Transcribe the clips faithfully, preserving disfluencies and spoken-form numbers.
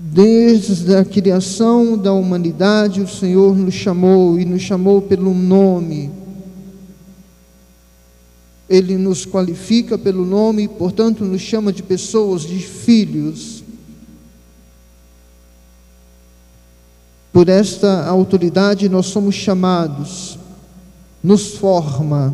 Desde a criação da humanidade, o Senhor nos chamou e nos chamou pelo nome. Ele nos qualifica pelo nome e, portanto, nos chama de pessoas, de filhos. Por esta autoridade nós somos chamados, nos forma.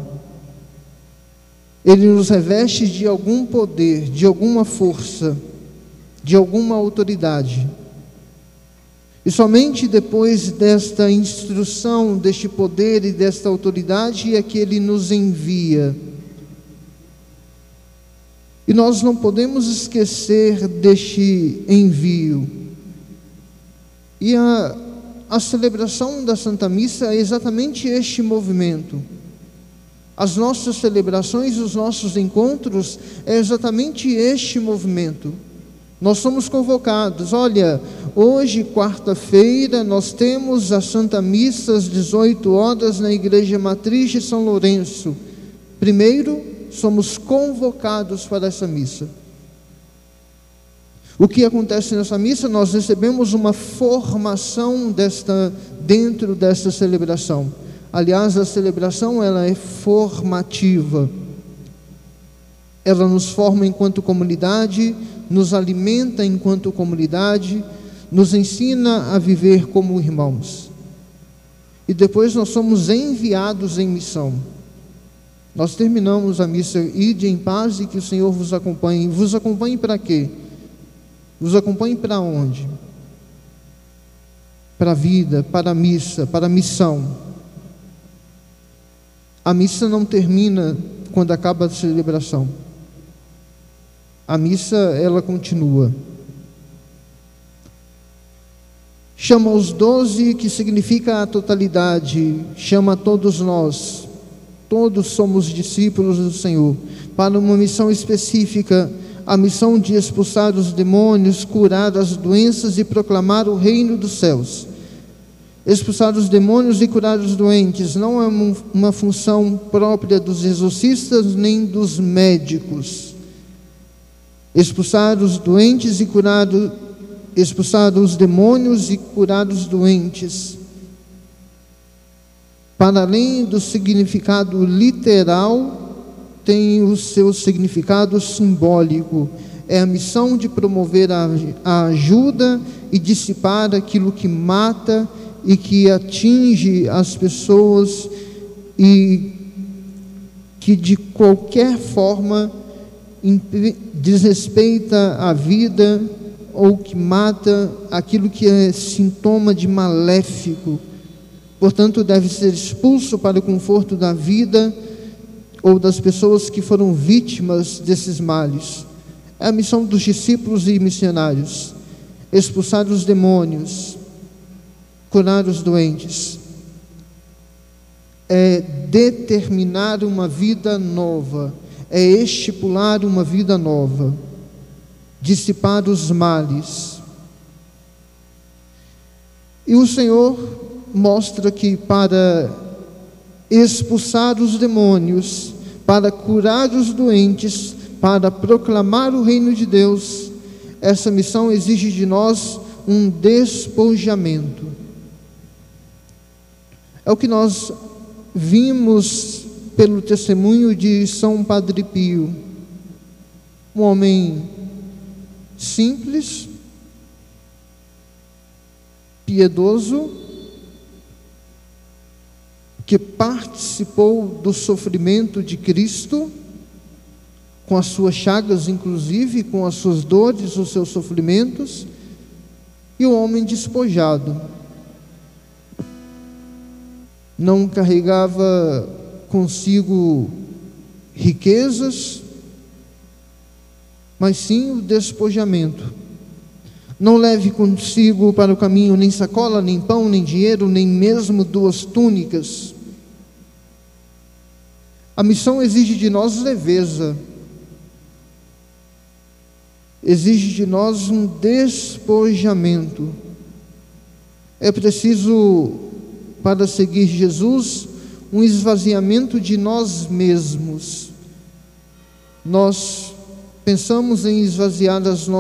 Ele nos reveste de algum poder, de alguma força, de alguma autoridade. E somente depois desta instrução, deste poder e desta autoridade é que Ele nos envia. E nós não podemos esquecer deste envio. E a, a celebração da Santa Missa é exatamente este movimento. As nossas celebrações, os nossos encontros, é exatamente este movimento. Nós somos convocados. Olha, hoje, quarta-feira, nós temos a Santa Missa às dezoito horas na Igreja Matriz de São Lourenço. Primeiro, somos convocados para essa missa. O que acontece nessa missa? Nós recebemos uma formação desta, dentro desta celebração. Aliás, a celebração ela é formativa. Ela nos forma enquanto comunidade, nos alimenta enquanto comunidade, nos ensina a viver como irmãos. E depois nós somos enviados em missão. Nós terminamos a missa, ide em paz e que o Senhor vos acompanhe. Vos acompanhe para quê? Vos acompanhe para onde? Para a vida, para a missa, para a missão. A missa não termina quando acaba a celebração. A missa, ela continua. Chama os doze, que significa a totalidade, chama todos nós. Todos somos discípulos do Senhor, para uma missão específica, a missão de expulsar os demônios, curar as doenças e proclamar o reino dos céus. Expulsar os demônios e curar os doentes não é uma função própria dos exorcistas nem dos médicos. Expulsar os doentes e curar, expulsar os demônios e curar os doentes. Para além do significado literal, tem o seu significado simbólico. É a missão de promover a, a ajuda e dissipar aquilo que mata e que atinge as pessoas e que de qualquer forma desrespeita a vida ou que mata aquilo que é sintoma de maléfico. Portanto, deve ser expulso para o conforto da vida ou das pessoas que foram vítimas desses males. É a missão dos discípulos e missionários: expulsar os demônios, curar os doentes. É determinar uma vida nova, é estipular uma vida nova, dissipar os males. E o Senhor mostra que para expulsar os demônios, para curar os doentes, para proclamar o reino de Deus, essa missão exige de nós um despojamento. É o que nós vimos pelo testemunho de São Padre Pio, um homem simples, piedoso, que participou do sofrimento de Cristo, com as suas chagas, inclusive, com as suas dores, os seus sofrimentos, e o homem despojado. Não carregava consigo riquezas, mas sim o despojamento. Não leve consigo para o caminho nem sacola, nem pão, nem dinheiro, nem mesmo duas túnicas. A missão exige de nós leveza, exige de nós um despojamento. É preciso, para seguir Jesus, um esvaziamento de nós mesmos. Nós pensamos em esvaziar as nossas